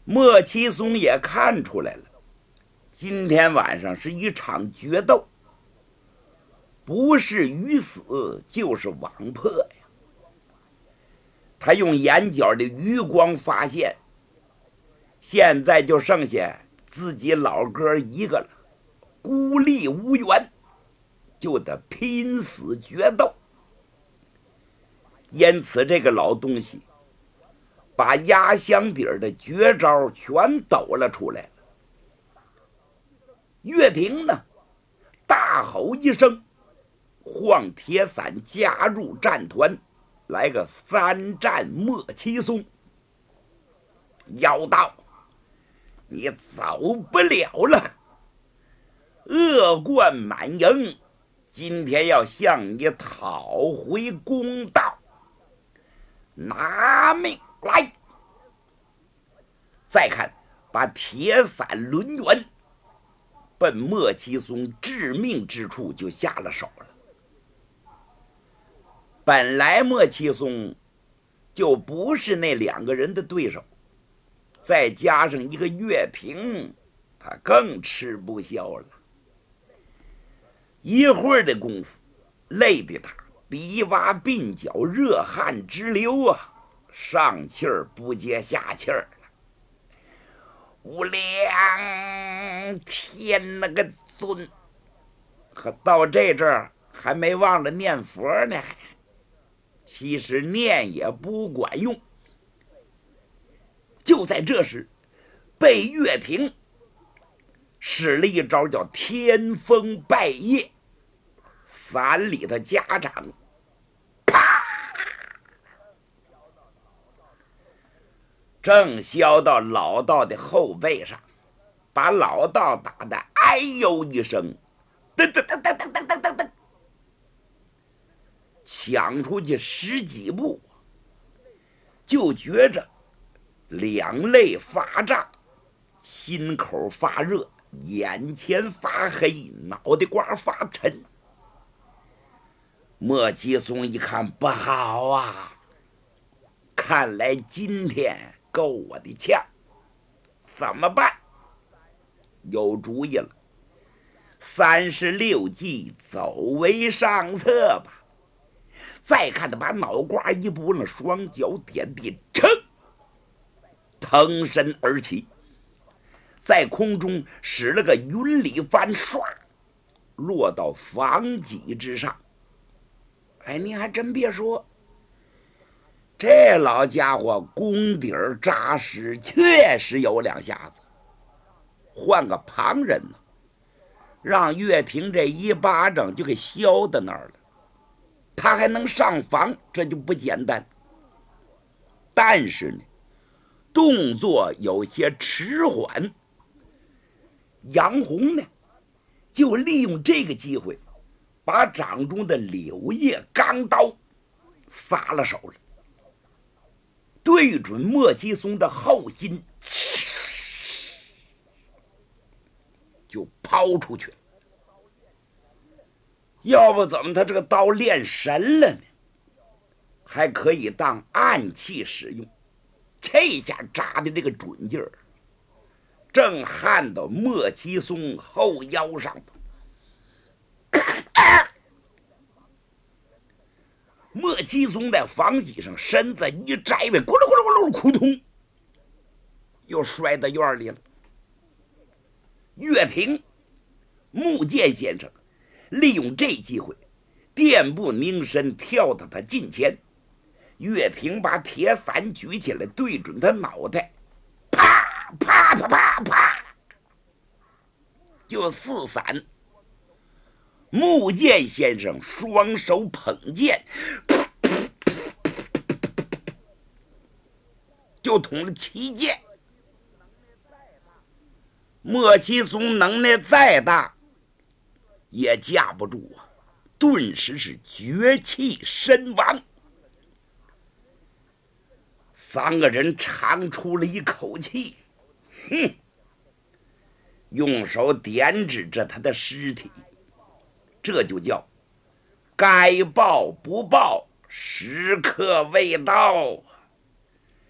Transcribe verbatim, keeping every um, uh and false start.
莫七松也看出来了，今天晚上是一场决斗，不是鱼死就是网破呀。他用眼角的余光发现，现在就剩下自己老哥一个了，孤立无援，就得拼死决斗。因此这个老东西把压箱底儿的绝招全抖了出来了。岳平呢，大吼一声，晃铁伞加入战团，来个三战莫七松。妖道，你走不了了，恶贯满盈，今天要向你讨回公道，拿命来！再看，把铁伞抡圆，奔莫七松致命之处就下了手了。本来莫七松就不是那两个人的对手，再加上一个岳平，他更吃不消了。一会儿的功夫，累得他鼻洼鬓角热汗直流啊，上气儿不接下气儿了。无量天那个尊，可到这阵儿还没忘了念佛呢。其实念也不管用。就在这时，被岳平使了一招叫天风拜叶，伞里的家长，啪，正削到老道的后背上，把老道打得哎呦一声，噔噔噔噔噔噔噔噔噔，抢出去十几步，就觉着两肋发胀，心口发热，眼前发黑，脑袋瓜发沉。莫七松一看不好啊，看来今天够我的呛，怎么办？有主意了，三十六计，走为上策吧。再看他把脑瓜一拨了，双脚点地，噌，腾身而起，在空中使了个云里翻，唰，落到房脊之上。哎，你还真别说，这老家伙功底儿扎实，确实有两下子。换个旁人呢，让岳平这一巴掌就给削到那儿了，他还能上房，这就不简单。但是呢，动作有些迟缓。杨红呢，就利用这个机会，把掌中的柳叶钢刀撒了手了，对准莫七松的后心，就抛出去了。要不怎么他这个刀练神了呢？还可以当暗器使用。这下扎的这个准劲儿，正焊到莫七松后腰上头。啊、莫七松在房脊上身子一摘呗，咕噜咕噜咕噜，扑通，又摔到院里了。岳平、穆剑先生利用这机会，垫步拧身跳到他近前。岳平把铁伞举起来，对准他脑袋，啪啪啪啪啪，就四伞。穆剑先生双手捧剑，就捅了七剑。莫七松能耐再大，也架不住啊，顿时是绝气身亡。三个人长出了一口气，哼，用手点指着他的尸体，这就叫该报不报，时刻未到。